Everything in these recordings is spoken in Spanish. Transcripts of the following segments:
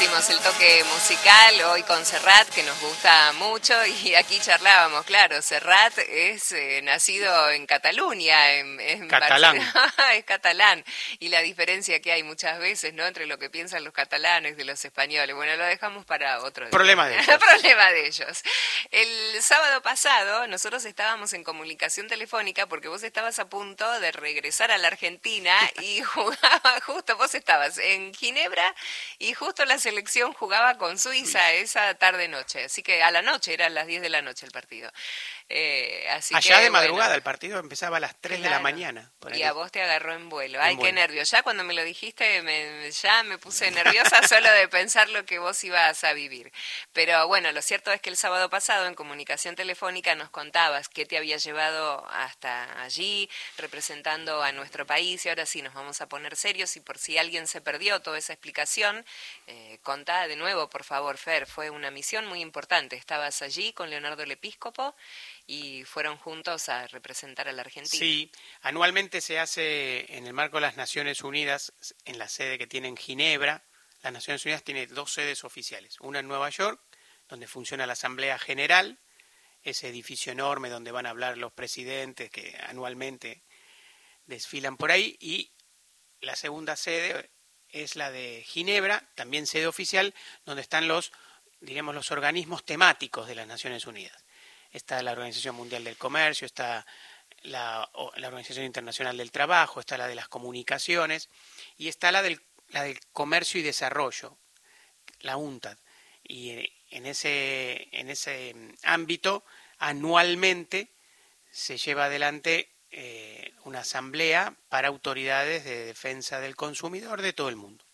hicimos el toque musical hoy con Serrat, que nos gusta mucho, y aquí charlábamos, claro, Serrat es nacido en Cataluña, en Catalán. es catalán, y la diferencia que hay muchas veces, ¿no?, entre lo que piensan los catalanes de los españoles. Bueno, lo dejamos para otro día. Problema de ellos. Problema de ellos. El sábado pasado nosotros estábamos en comunicación telefónica porque vos estabas a punto de regresar a la Argentina y jugaba, justo vos estabas en Ginebra y justo la selección jugaba con Suiza esa tarde-noche, así que a la noche, eran las 10 de la noche el partido. Así Allá que, de madrugada, bueno, el partido empezaba a las 3 de la claro. mañana. Y a vos te agarró en vuelo. Ay, qué vuelo. nervios. Ya cuando me lo dijiste, ya me puse nerviosa solo de pensar lo que vos ibas a vivir. Pero bueno, lo cierto es que el sábado pasado en comunicación telefónica nos contabas qué te había llevado hasta allí, representando a nuestro país. Y ahora sí, nos vamos a poner serios y por si alguien se perdió toda esa explicación, contá de nuevo, por favor, Fer. Fue una misión muy importante. Estabas allí con Leonardo el Episcopo y fueron juntos a representar a la Argentina. Sí, anualmente se hace en el marco de las Naciones Unidas, en la sede que tiene en Ginebra. Las Naciones Unidas tiene 2 sedes oficiales, una en Nueva York, donde funciona la Asamblea General, ese edificio enorme donde van a hablar los presidentes que anualmente desfilan por ahí, y la segunda sede es la de Ginebra, también sede oficial, donde están los organismos temáticos de las Naciones Unidas. Está la Organización Mundial del Comercio, está la Organización Internacional del Trabajo, está la de las comunicaciones y está la del Comercio y Desarrollo, la UNTAD. Y en ese ámbito, anualmente se lleva adelante una asamblea para autoridades de defensa del consumidor de todo el mundo.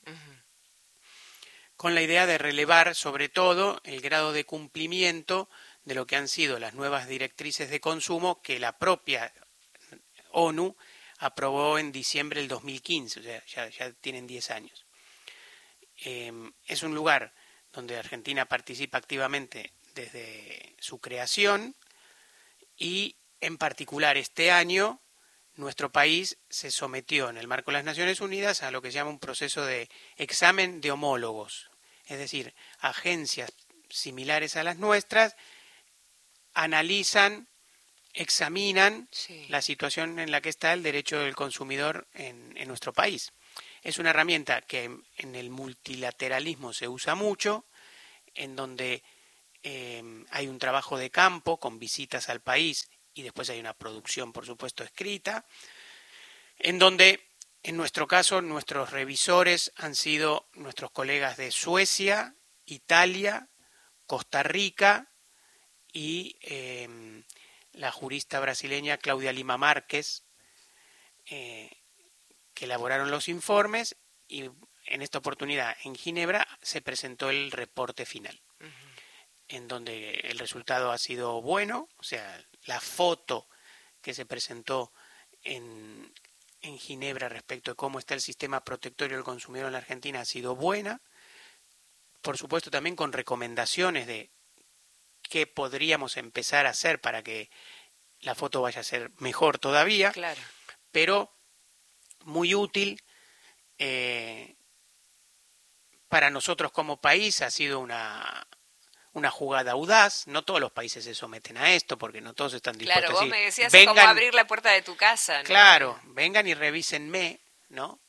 Con la idea de relevar, sobre todo, el grado de cumplimiento de lo que han sido las nuevas directrices de consumo que la propia ONU aprobó en diciembre del 2015, o sea, ya tienen 10 años. Es un lugar donde Argentina participa activamente desde su creación y, en particular, este año nuestro país se sometió en el marco de las Naciones Unidas a lo que se llama un proceso de examen de homólogos, es decir, agencias similares a las nuestras analizan, examinan la situación en la que está el derecho del consumidor en nuestro país. Es una herramienta que en el multilateralismo se usa mucho, en donde hay un trabajo de campo con visitas al país y después hay una producción, por supuesto, escrita, en donde, en nuestro caso, nuestros revisores han sido nuestros colegas de Suecia, Italia, Costa Rica y la jurista brasileña Claudia Lima Márquez, que elaboraron los informes, y en esta oportunidad en Ginebra se presentó el reporte final, en donde el resultado ha sido bueno, o sea, la foto que se presentó en Ginebra respecto de cómo está el sistema protectorio del consumidor en la Argentina ha sido buena, por supuesto también con recomendaciones de qué podríamos empezar a hacer para que la foto vaya a ser mejor todavía, claro, pero muy útil para nosotros como país. Ha sido una jugada audaz. No todos los países se someten a esto porque no todos están dispuestos claro. Vos a decir, me decías vengan, cómo abrir la puerta de tu casa, ¿no? Claro, vengan y revísenme, ¿no?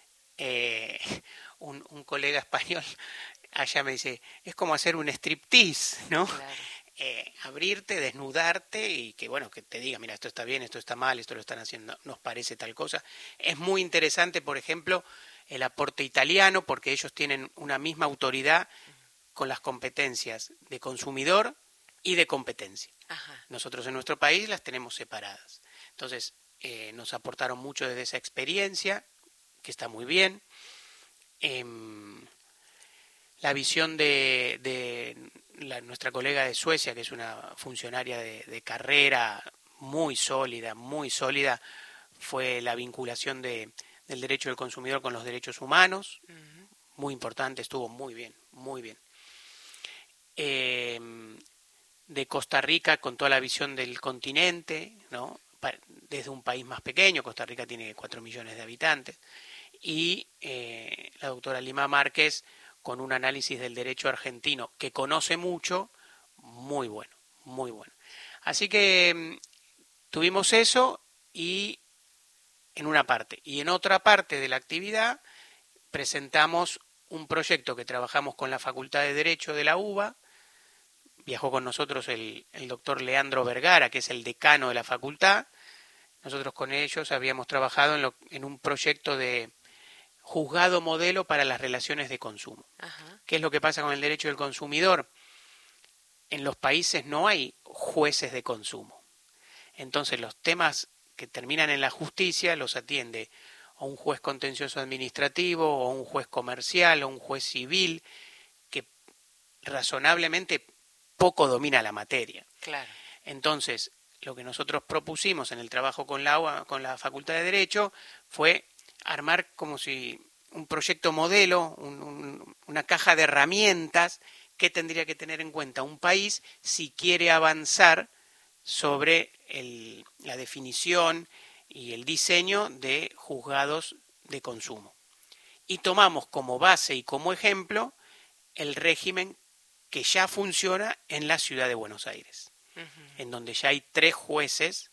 Un colega español allá me dice, es como hacer un striptease, ¿no? Claro. Abrirte, desnudarte y que bueno, que te diga, mira, esto está bien, esto está mal, esto lo están haciendo, nos parece tal cosa. Es muy interesante, por ejemplo, el aporte italiano, porque ellos tienen una misma autoridad con las competencias de consumidor y de competencia. Ajá. Nosotros en nuestro país las tenemos separadas. Entonces, nos aportaron mucho desde esa experiencia, que está muy bien. La visión de nuestra colega de Suecia, que es una funcionaria de carrera muy sólida, fue la vinculación del derecho del consumidor con los derechos humanos. Muy importante, estuvo muy bien, muy bien. De Costa Rica, con toda la visión del continente, ¿no? Desde un país más pequeño, Costa Rica tiene 4 millones de habitantes, y la doctora Lima Márquez con un análisis del derecho argentino que conoce mucho, muy bueno, muy bueno. Así que tuvimos eso y en una parte. Y en otra parte de la actividad presentamos un proyecto que trabajamos con la Facultad de Derecho de la UBA. Viajó con nosotros el doctor Leandro Vergara, que es el decano de la facultad. Nosotros con ellos habíamos trabajado en un proyecto de juzgado modelo para las relaciones de consumo. Ajá. ¿Qué es lo que pasa con el derecho del consumidor? En los países no hay jueces de consumo. Entonces los temas que terminan en la justicia los atiende o un juez contencioso administrativo, o un juez comercial, o un juez civil, que razonablemente poco domina la materia. Claro. Entonces, lo que nosotros propusimos en el trabajo con la Facultad de Derecho fue armar como si un proyecto modelo, una caja de herramientas que tendría que tener en cuenta un país si quiere avanzar sobre la definición y el diseño de juzgados de consumo. Y tomamos como base y como ejemplo el régimen que ya funciona en la ciudad de Buenos Aires, en donde ya hay 3 jueces,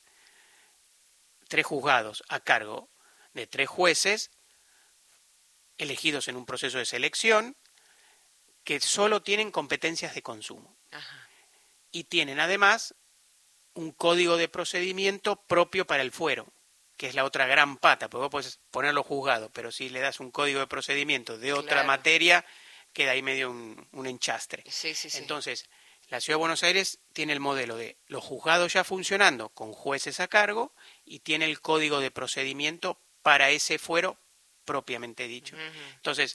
3 juzgados a cargo de 3 jueces elegidos en un proceso de selección que solo tienen competencias de consumo. Ajá. Y tienen además un código de procedimiento propio para el fuero, que es la otra gran pata, porque vos podés ponerlo juzgado, pero si le das un código de procedimiento de otra Claro. materia, queda ahí medio un enchastre. Sí, sí, sí. Entonces, la Ciudad de Buenos Aires tiene el modelo de los juzgados ya funcionando con jueces a cargo y tiene el código de procedimiento para ese fuero propiamente dicho. Entonces,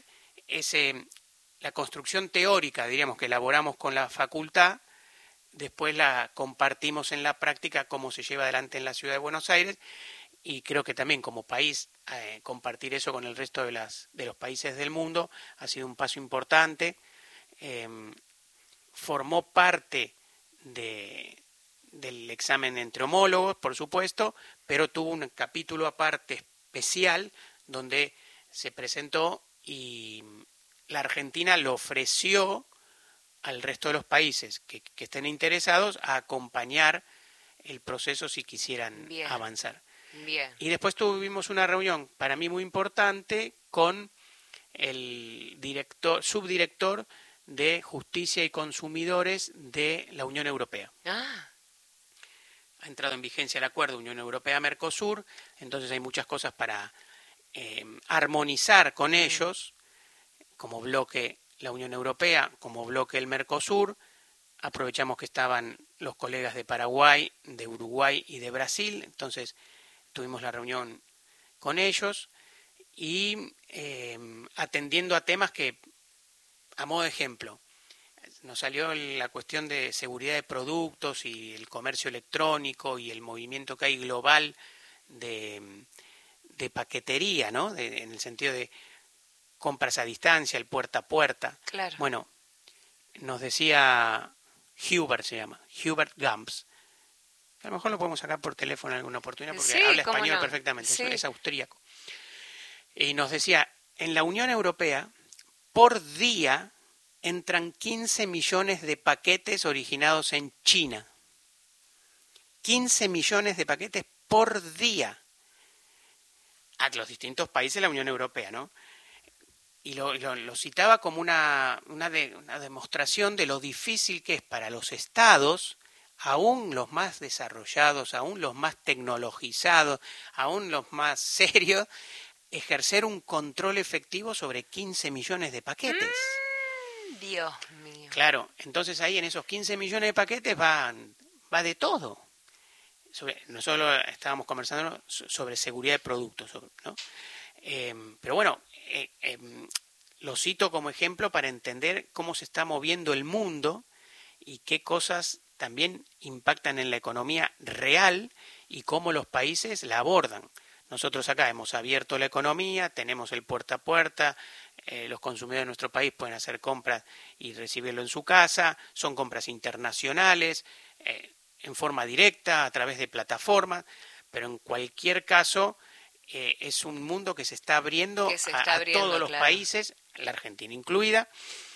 la construcción teórica, diríamos, que elaboramos con la facultad, después la compartimos en la práctica cómo se lleva adelante en la Ciudad de Buenos Aires, y creo que también como país compartir eso con el resto de los países del mundo ha sido un paso importante. Formó parte del examen entre homólogos, por supuesto, pero tuvo un capítulo aparte especial donde se presentó y la Argentina lo ofreció al resto de los países que estén interesados a acompañar el proceso si quisieran Bien. avanzar. Bien. Y después tuvimos una reunión para mí muy importante con el subdirector de Justicia y Consumidores de la Unión Europea. Ah. Ha entrado en vigencia el acuerdo Unión Europea-Mercosur, entonces hay muchas cosas para armonizar con ellos, como bloque la Unión Europea, como bloque el Mercosur. Aprovechamos que estaban los colegas de Paraguay, de Uruguay y de Brasil, entonces tuvimos la reunión con ellos y atendiendo a temas que, a modo de ejemplo, nos salió la cuestión de seguridad de productos y el comercio electrónico y el movimiento que hay global de paquetería, ¿no? En el sentido de compras a distancia, el puerta a puerta. Claro. Bueno, nos decía Hubert Gams. A lo mejor lo podemos sacar por teléfono en alguna oportunidad porque Sí, habla cómo español no. perfectamente, Sí. es austríaco. Y nos decía, en la Unión Europea, por día entran 15 millones de paquetes originados en China. 15 millones de paquetes por día a los distintos países de la Unión Europea, ¿no? Y lo citaba como una demostración de lo difícil que es para los estados, aún los más desarrollados, aún los más tecnologizados, aún los más serios, ejercer un control efectivo sobre 15 millones de paquetes. Dios mío. Claro, entonces ahí en esos 15 millones de paquetes va de todo. No solo estábamos conversando sobre seguridad de productos, ¿no? Pero bueno, lo cito como ejemplo para entender cómo se está moviendo el mundo y qué cosas también impactan en la economía real y cómo los países la abordan. Nosotros acá hemos abierto la economía, tenemos el puerta a puerta, los consumidores de nuestro país pueden hacer compras y recibirlo en su casa, son compras internacionales, en forma directa, a través de plataformas, pero en cualquier caso es un mundo que se está abriendo a todos los países la Argentina incluida,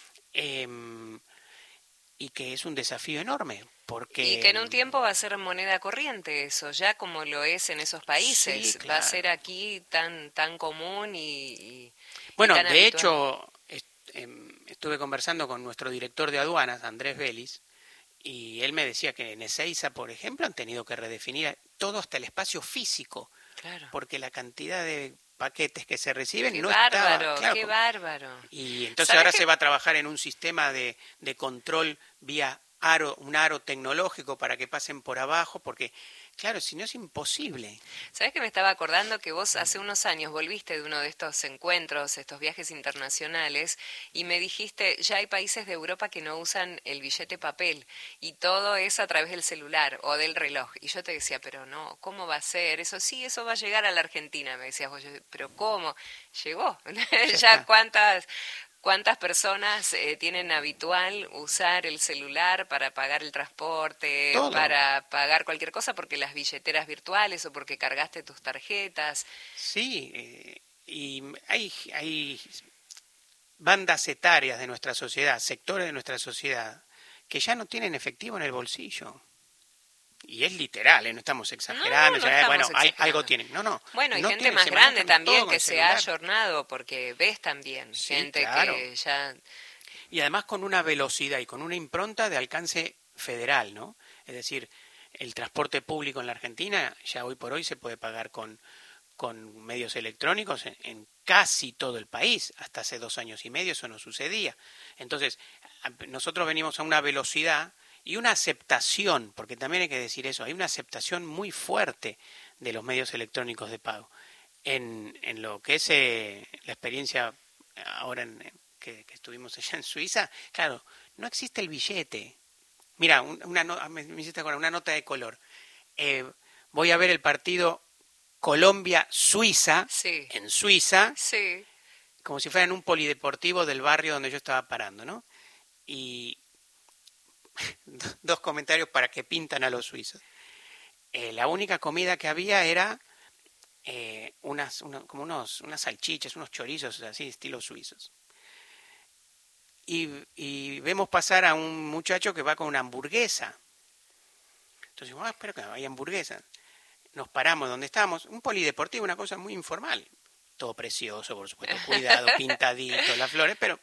y que es un desafío enorme. Porque, y que en un tiempo va a ser moneda corriente eso, ya como lo es en esos países. sí, Va a claro. ser aquí tan común y Bueno, tan de habitual. hecho, estuve conversando con nuestro director de aduanas, Andrés Vélez, y él me decía que en Ezeiza, por ejemplo, han tenido que redefinir todo hasta el espacio físico, Claro. porque la cantidad de paquetes que se reciben Qué no estaba, bárbaro, claro, qué bárbaro. y entonces ¿Sabés ahora qué? se va a trabajar en un sistema de control vía aro, un aro tecnológico para que pasen por abajo, porque claro, si no es imposible. ¿Sabés que me estaba acordando que vos hace unos años volviste de uno de estos encuentros, estos viajes internacionales, y me dijiste, ya hay países de Europa que no usan el billete papel, y todo es a través del celular o del reloj? Y yo te decía, pero no, ¿cómo va a ser? Eso sí, eso va a llegar a la Argentina, me decías vos. Yo, pero ¿cómo? Llegó. Ya Ya está. ¿cuántas personas tienen habitual usar el celular para pagar el transporte, Todo. para pagar cualquier cosa porque las billeteras virtuales o porque cargaste tus tarjetas? Sí, y hay bandas etarias de nuestra sociedad, sectores de nuestra sociedad, que ya no tienen efectivo en el bolsillo. Y es literal, no estamos exagerando, No ya, estamos bueno, algo exagerando. tienen. No, no, Bueno, hay no gente tienen, más se grande manejan todo también con que el se ha celular. ayornado, porque ves también Sí, gente claro. que ya... Y además con una velocidad y con una impronta de alcance federal, ¿no? Es decir, el transporte público en la Argentina ya hoy por hoy se puede pagar con medios electrónicos en casi todo el país. Hasta hace 2 años y medio eso no sucedía. Entonces, nosotros venimos a una velocidad y una aceptación, porque también hay que decir eso, hay una aceptación muy fuerte de los medios electrónicos de pago. En lo que es la experiencia ahora que estuvimos allá en Suiza, claro, no existe el billete. Mira, me hiciste acordar, una nota de color. Voy a ver el partido Colombia-Suiza, Sí, en Suiza, sí. como si fuera en un polideportivo del barrio donde yo estaba parando, ¿no? Y 2 comentarios para que pintan a los suizos. La única comida que había era como unas salchichas, unos chorizos así, estilo suizos. Y vemos pasar a un muchacho que va con una hamburguesa. Entonces, espero que hay hamburguesa. Nos paramos donde estamos, un polideportivo, una cosa muy informal. Todo precioso, por supuesto, cuidado, pintadito, las flores, pero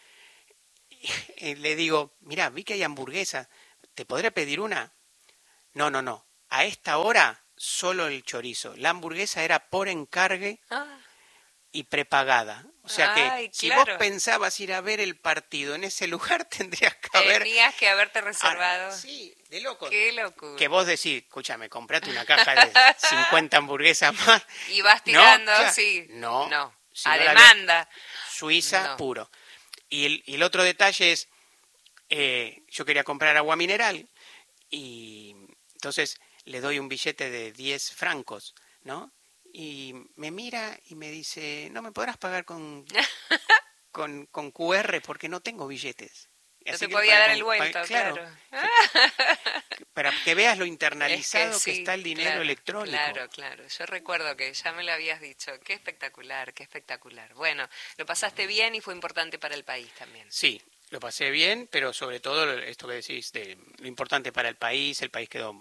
le digo, mira, vi que hay hamburguesa, ¿te podré pedir una? No, no, no, a esta hora solo el chorizo. La hamburguesa era por encargue Ah, y prepagada. O sea que ay, si vos claro. pensabas ir a ver el partido en ese lugar, tendrías que haber... Tenías que haberte reservado. Sí, de loco. Qué locura. Que vos decís, escúchame, comprate una caja de 50 hamburguesas más. Y vas No, tirando, claro, sí. no. Si A no la demanda. Suiza No. puro. Y el otro detalle es, yo quería comprar agua mineral y entonces le doy un billete de 10 francos, ¿no? Y me mira y me dice, no me podrás pagar con QR porque no tengo billetes. No Así te que podía dar el con- vuelto, claro, claro. para que veas lo Es internalizado que sí, está el dinero claro, electrónico. claro, claro. Yo recuerdo que ya me lo habías dicho. Qué espectacular, qué espectacular. Bueno, lo pasaste bien y fue importante para el país también. Sí, lo pasé bien, pero sobre todo esto que decís, de lo importante para el país quedó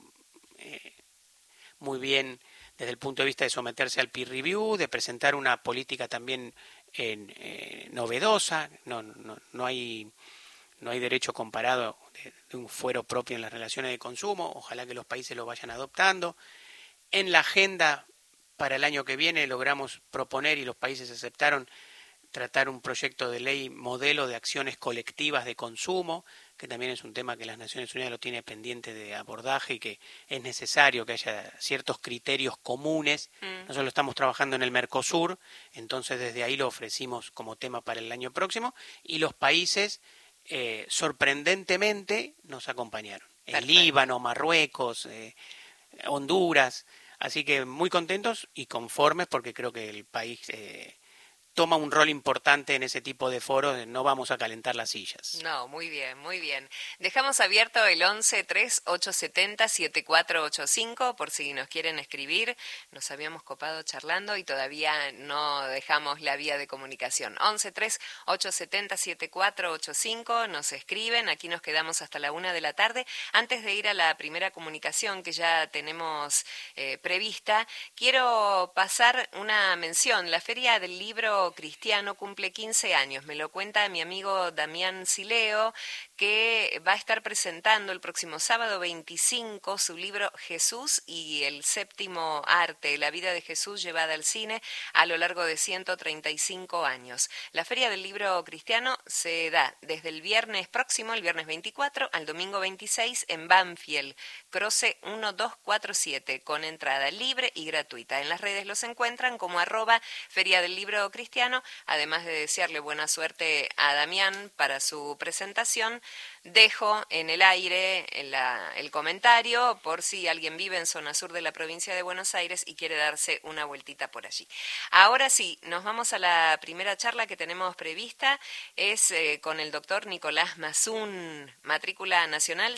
muy bien desde el punto de vista de someterse al peer review, de presentar una política también novedosa, no hay derecho comparado de un fuero propio en las relaciones de consumo, ojalá que los países lo vayan adoptando. En la agenda para el año que viene logramos proponer y los países aceptaron tratar un proyecto de ley modelo de acciones colectivas de consumo, que también es un tema que las Naciones Unidas lo tiene pendiente de abordaje y que es necesario que haya ciertos criterios comunes. Nosotros estamos trabajando en el Mercosur, entonces desde ahí lo ofrecimos como tema para el año próximo y los países sorprendentemente nos acompañaron. El Líbano, Marruecos, Honduras, así que muy contentos y conformes porque creo que el país toma un rol importante en ese tipo de foros, no vamos a calentar las sillas. No, muy bien, muy bien. Dejamos abierto el 11-3870-7485 por si nos quieren escribir. Nos habíamos copado charlando y todavía no dejamos la vía de comunicación. 11-3870-7485, nos escriben, aquí nos quedamos hasta la 1 de la tarde. Antes de ir a la primera comunicación que ya tenemos prevista, quiero pasar una mención. La Feria del Libro Cristiano cumple 15 años, me lo cuenta mi amigo Damián Sileo, que va a estar presentando el próximo sábado 25 su libro Jesús y el séptimo arte, la vida de Jesús llevada al cine a lo largo de 135 años. La Feria del Libro Cristiano se da desde el viernes próximo, el viernes 24, al domingo 26 en Banfield, Croce 1247, con entrada libre y gratuita. En las redes los encuentran como @Feria del Libro Cristiano. Además de desearle buena suerte a Damián para su presentación, dejo en el aire el comentario por si alguien vive en zona sur de la provincia de Buenos Aires y quiere darse una vueltita por allí. Ahora sí, nos vamos a la primera charla que tenemos prevista. Es con el doctor Nicolás Mazún, matrícula nacional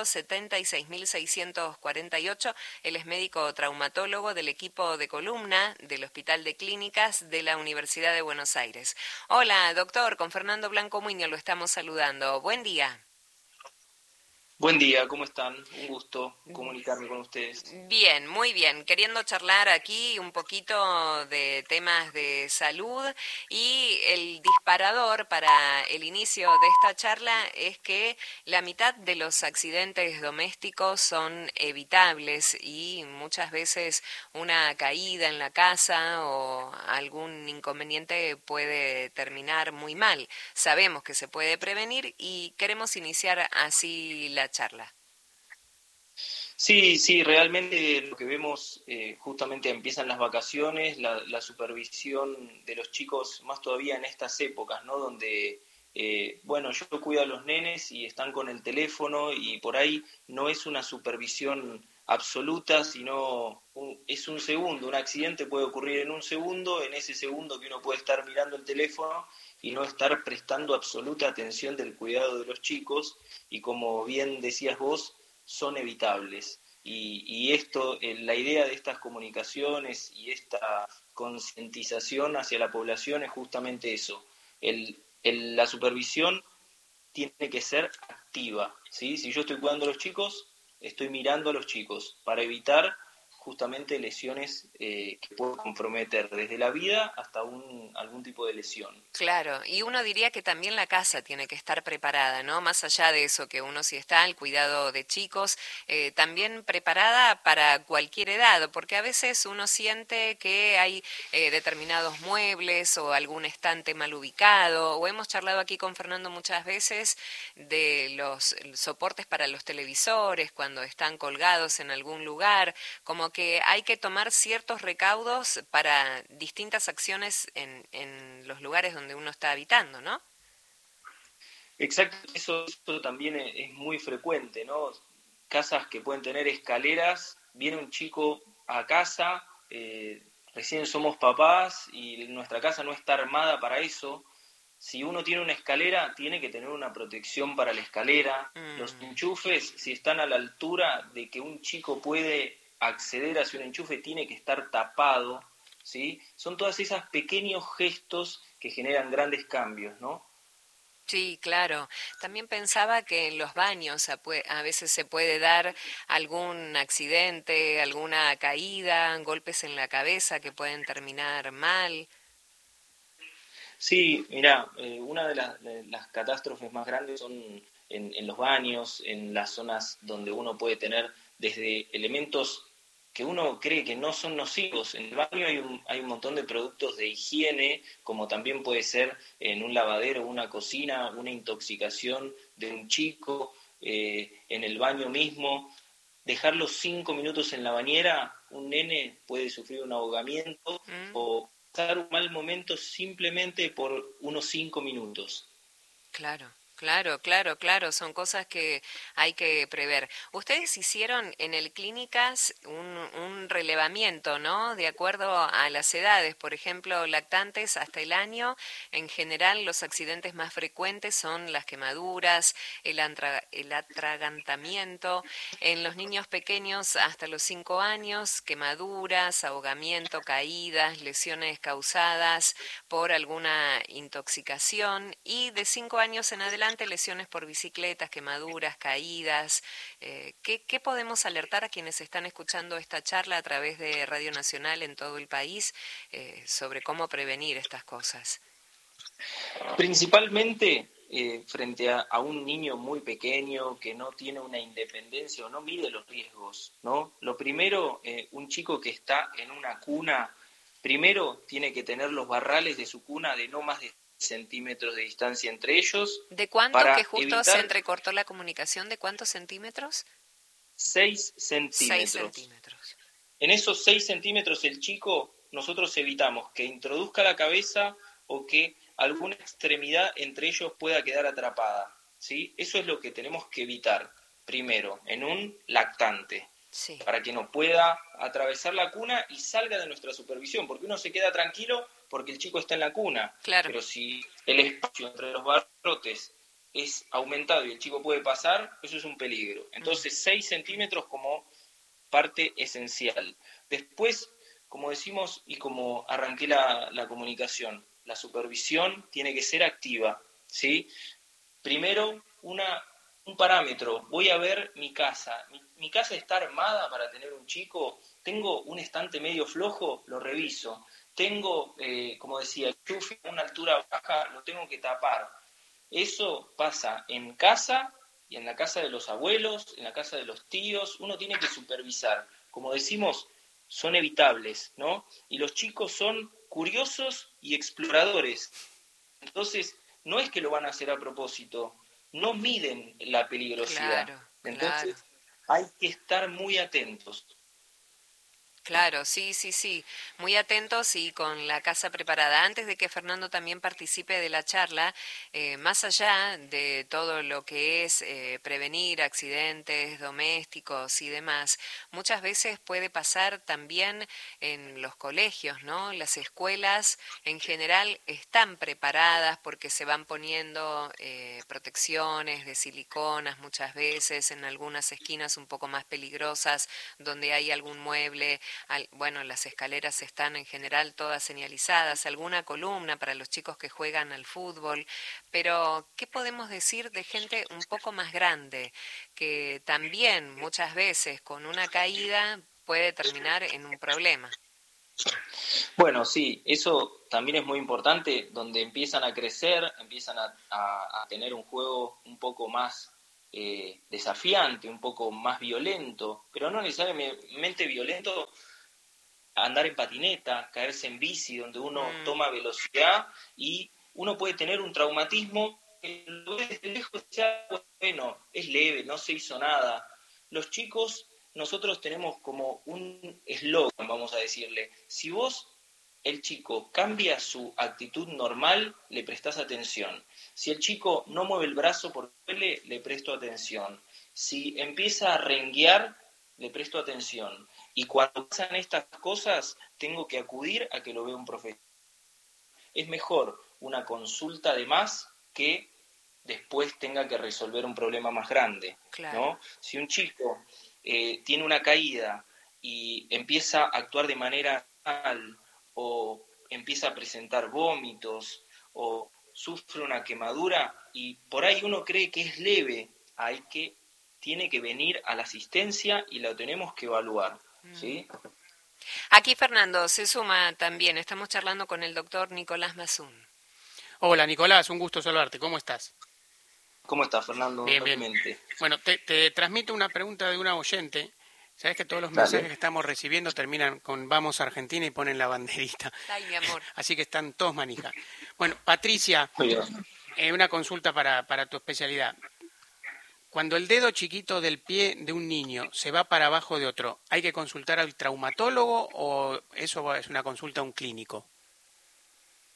176.648. Él es médico traumatólogo del equipo de columna del Hospital de Clínicas de la Universidad de Buenos Aires. Hola, doctor, con Fernando Blanco Muñoz lo estamos saludando. Buen día. Buen día, ¿cómo están? Un gusto comunicarme con ustedes. Bien, muy bien. Queriendo charlar aquí un poquito de temas de salud y el disparador para el inicio de esta charla es que la mitad de los accidentes domésticos son evitables y muchas veces una caída en la casa o algún inconveniente puede terminar muy mal. Sabemos que se puede prevenir y queremos iniciar así la charla. Sí, realmente lo que vemos, justamente empiezan las vacaciones, la supervisión de los chicos, más todavía en estas épocas, ¿no? Donde, yo cuido a los nenes y están con el teléfono y por ahí no es una supervisión absoluta, sino es un segundo. Un accidente puede ocurrir en un segundo, en ese segundo que uno puede estar mirando el teléfono y no estar prestando absoluta atención del cuidado de los chicos, y como bien decías vos, son evitables. Y esto, la idea de estas comunicaciones y esta concientización hacia la población es justamente eso. La supervisión tiene que ser activa, ¿sí? Si yo estoy cuidando a los chicos, estoy mirando a los chicos para evitar justamente lesiones que pueden comprometer desde la vida hasta algún tipo de lesión. Claro, y uno diría que también la casa tiene que estar preparada, ¿no? Más allá de eso, que uno sí está al cuidado de chicos, también preparada para cualquier edad, porque a veces uno siente que hay determinados muebles o algún estante mal ubicado, o hemos charlado aquí con Fernando muchas veces de los soportes para los televisores cuando están colgados en algún lugar, como que hay que tomar ciertos recaudos para distintas acciones en los lugares donde uno está habitando, ¿no? Exacto, eso también es muy frecuente, ¿no? Casas que pueden tener escaleras, viene un chico a casa, recién somos papás y nuestra casa no está armada para eso. Si uno tiene una escalera, tiene que tener una protección para la escalera. Los enchufes, si están a la altura de que un chico puede acceder hacia un enchufe, tiene que estar tapado, ¿sí? Son todas esas pequeños gestos que generan grandes cambios, ¿no? Sí, claro. También pensaba que en los baños a veces se puede dar algún accidente, alguna caída, golpes en la cabeza que pueden terminar mal. Sí, mirá, una de las catástrofes más grandes son en los baños, en las zonas donde uno puede tener desde elementos que uno cree que no son nocivos. En el baño hay un montón de productos de higiene, como también puede ser en un lavadero, una cocina, una intoxicación de un chico, en el baño mismo. Dejarlo 5 minutos en la bañera, un nene puede sufrir un ahogamiento o pasar un mal momento simplemente por unos 5 minutos. Claro. Claro, claro, claro, son cosas que hay que prever. Ustedes hicieron en el Clínicas un relevamiento, ¿no? De acuerdo a las edades, por ejemplo, lactantes hasta el año, en general los accidentes más frecuentes son las quemaduras, el atragantamiento, en los niños pequeños hasta los 5 años, quemaduras, ahogamiento, caídas, lesiones causadas por alguna intoxicación y de 5 años en adelante lesiones por bicicletas, quemaduras, caídas. ¿Qué podemos alertar a quienes están escuchando esta charla a través de Radio Nacional en todo el país sobre cómo prevenir estas cosas? Principalmente frente a un niño muy pequeño que no tiene una independencia o no mide los riesgos, ¿no? Lo primero, un chico que está en una cuna, primero tiene que tener los barrales de su cuna de no más de centímetros de distancia entre ellos. ¿De cuánto? Para Que justo evitar se entrecortó la comunicación. ¿De cuántos centímetros? 6 centímetros. 6 centímetros. En esos 6 centímetros el chico, nosotros evitamos que introduzca la cabeza o que alguna extremidad entre ellos pueda quedar atrapada, ¿sí? Eso es lo que tenemos que evitar, primero, en un lactante, Sí. para que no pueda atravesar la cuna y salga de nuestra supervisión, porque uno se queda tranquilo porque el chico está en la cuna, Claro. pero si el espacio entre los barrotes es aumentado y el chico puede pasar, eso es un peligro. Entonces, 6 centímetros como parte esencial. Después, como decimos y como arranqué la comunicación, la supervisión tiene que ser activa, ¿sí? Primero, un parámetro. Voy a ver mi casa. ¿Mi casa está armada para tener un chico? ¿Tengo un estante medio flojo? Lo reviso. Tengo, como decía, el enchufe a una altura baja, lo tengo que tapar. Eso pasa en casa y en la casa de los abuelos, en la casa de los tíos. Uno tiene que supervisar. Como decimos, son evitables, ¿no? Y los chicos son curiosos y exploradores. Entonces, no es que lo van a hacer a propósito, no miden la peligrosidad. Claro, Entonces, claro. hay que estar muy atentos. Claro, sí, sí, sí. Muy atentos y con la casa preparada. Antes de que Fernando también participe de la charla, más allá de todo lo que es prevenir accidentes domésticos y demás, muchas veces puede pasar también en los colegios, ¿no? Las escuelas en general están preparadas porque se van poniendo protecciones de siliconas muchas veces en algunas esquinas un poco más peligrosas donde hay algún mueble. Bueno, las escaleras están en general todas señalizadas, alguna columna para los chicos que juegan al fútbol, pero ¿qué podemos decir de gente un poco más grande que también muchas veces con una caída puede terminar en un problema? Bueno, sí, eso también es muy importante, donde empiezan a crecer, empiezan a tener un juego un poco más desafiante, un poco más violento, pero no necesariamente violento, andar en patineta, caerse en bici, donde uno toma velocidad y uno puede tener un traumatismo que lo ves desde lejos y ya, bueno, es leve, no se hizo nada. Los chicos, nosotros tenemos como un eslogan, vamos a decirle, si vos, el chico, cambia su actitud normal, le prestás atención. Si el chico no mueve el brazo porque duele, le presto atención. Si empieza a renguear, le presto atención. Y cuando pasan estas cosas, tengo que acudir a que lo vea un profesional. Es mejor una consulta de más que después tenga que resolver un problema más grande, Claro. ¿no? Si un chico tiene una caída y empieza a actuar de manera mal, o empieza a presentar vómitos, o sufre una quemadura, y por ahí uno cree que es leve, tiene que venir a la asistencia y lo tenemos que evaluar, ¿sí? Aquí Fernando se suma también, estamos charlando con el doctor Nicolás Mazún. Hola Nicolás, un gusto saludarte, ¿cómo estás? ¿Cómo estás, Fernando? Bien, bien. Bueno, te transmito una pregunta de una oyente. Sabes que todos los mensajes que estamos recibiendo terminan con vamos a Argentina y ponen la banderita. Ay, mi amor. Así que están todos manija. Bueno, Patricia, una consulta para tu especialidad. Cuando el dedo chiquito del pie de un niño se va para abajo de otro, ¿hay que consultar al traumatólogo o eso es una consulta a un clínico?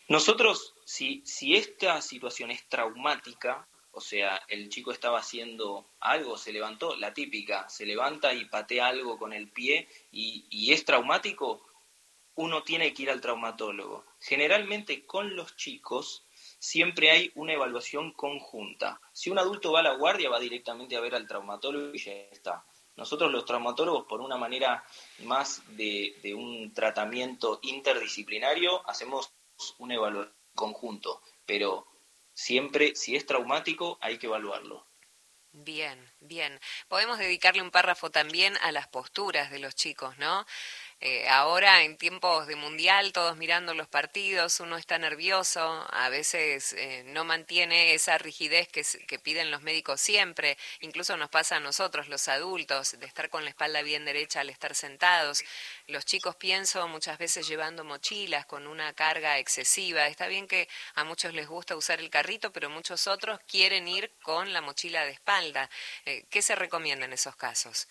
Nosotros, si esta situación es traumática, o sea, el chico estaba haciendo algo, se levantó, la típica, se levanta y patea algo con el pie y es traumático, uno tiene que ir al traumatólogo. Generalmente con los chicos siempre hay una evaluación conjunta. Si un adulto va a la guardia, va directamente a ver al traumatólogo y ya está. Nosotros los traumatólogos, por una manera más de un tratamiento interdisciplinario, hacemos una evaluación conjunto, pero siempre, si es traumático, hay que evaluarlo. Bien, bien. Podemos dedicarle un párrafo también a las posturas de los chicos, ¿no? Ahora en tiempos de mundial, todos mirando los partidos, uno está nervioso, a veces no mantiene esa rigidez que piden los médicos siempre, incluso nos pasa a nosotros, los adultos, de estar con la espalda bien derecha al estar sentados. Los chicos, pienso, muchas veces llevando mochilas con una carga excesiva. Está bien que a muchos les gusta usar el carrito, pero muchos otros quieren ir con la mochila de espalda. ¿Qué se recomienda en esos casos?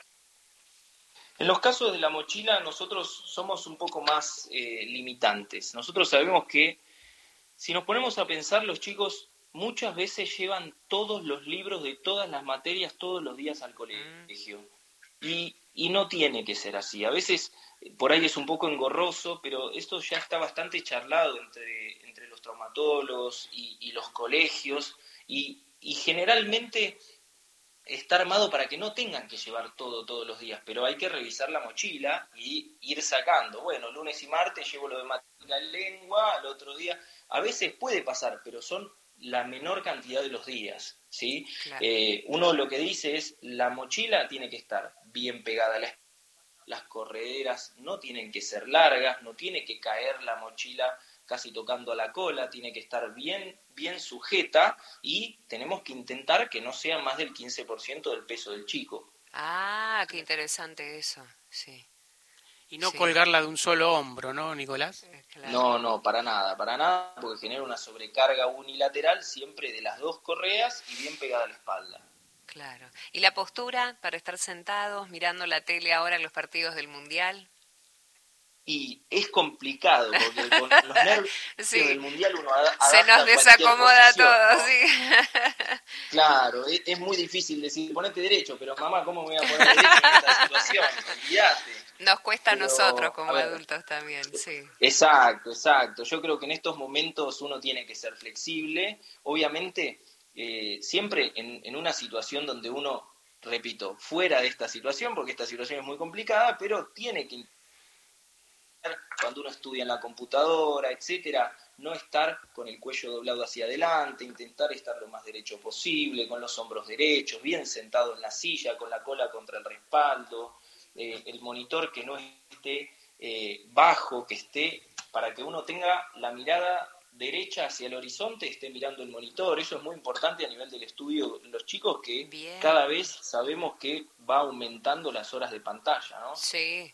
En los casos de la mochila, nosotros somos un poco más limitantes. Nosotros sabemos que, si nos ponemos a pensar, los chicos muchas veces llevan todos los libros de todas las materias todos los días al colegio. Y no tiene que ser así. A veces por ahí es un poco engorroso, pero esto ya está bastante charlado entre los traumatólogos y los colegios. Y generalmente está armado para que no tengan que llevar todo todos los días, pero hay que revisar la mochila y ir sacando. Bueno, lunes y martes llevo lo de matemática y lengua, al otro día. A veces puede pasar, pero son la menor cantidad de los días, ¿sí? Claro. Uno lo que dice es, la mochila tiene que estar bien pegada a la espalda, las correderas no tienen que ser largas, no tiene que caer la mochila casi tocando a la cola, tiene que estar bien sujeta y tenemos que intentar que no sea más del 15% del peso del chico. Ah, qué interesante eso, sí. Y no Sí. colgarla de un solo hombro, ¿no, Nicolás? Claro. No, para nada, porque genera una sobrecarga unilateral siempre de las dos correas y bien pegada a la espalda. Claro. ¿Y la postura para estar sentados mirando la tele ahora en los partidos del Mundial? Y es complicado, porque con los nervios sí. del Mundial uno adapta se nos desacomoda todo, ¿no? Sí. Claro, es muy difícil decir, ponete derecho, pero mamá, ¿cómo me voy a poner derecho en esta situación? Olvídate. Nos cuesta a nosotros como adultos también, sí. Exacto. Yo creo que en estos momentos uno tiene que ser flexible. Obviamente, siempre en una situación donde uno, repito, fuera de esta situación, porque esta situación es muy complicada, pero tiene que, cuando uno estudia en la computadora, etcétera, no estar con el cuello doblado hacia adelante, intentar estar lo más derecho posible, con los hombros derechos, bien sentado en la silla, con la cola contra el respaldo, el monitor que no esté bajo, que esté, para que uno tenga la mirada derecha hacia el horizonte, esté mirando el monitor. Eso es muy importante a nivel del estudio de los chicos, que Bien. Cada vez sabemos que va aumentando las horas de pantalla, ¿no? Sí,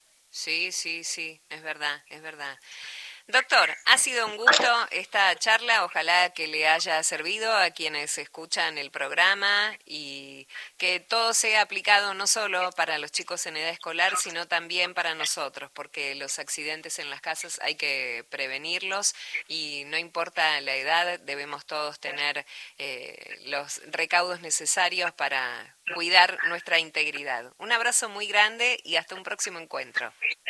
es verdad. Doctor, ha sido un gusto esta charla, ojalá que le haya servido a quienes escuchan el programa y que todo sea aplicado no solo para los chicos en edad escolar, sino también para nosotros, porque los accidentes en las casas hay que prevenirlos y no importa la edad, debemos todos tener los recaudos necesarios para cuidar nuestra integridad. Un abrazo muy grande y hasta un próximo encuentro.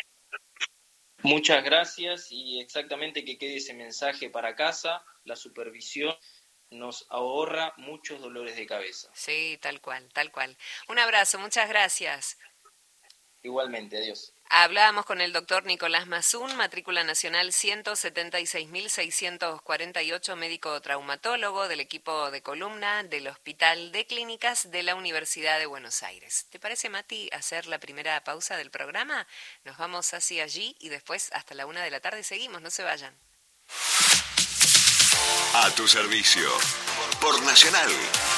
Muchas gracias, y exactamente que quede ese mensaje para casa. La supervisión nos ahorra muchos dolores de cabeza. Sí, tal cual. Un abrazo, muchas gracias. Igualmente, adiós. Hablábamos con el doctor Nicolás Mazún, matrícula nacional 176.648, médico traumatólogo del equipo de columna del Hospital de Clínicas de la Universidad de Buenos Aires. ¿Te parece, Mati, hacer la primera pausa del programa? Nos vamos hacia allí y después hasta la 1 de la tarde seguimos, no se vayan. A tu servicio, por Nacional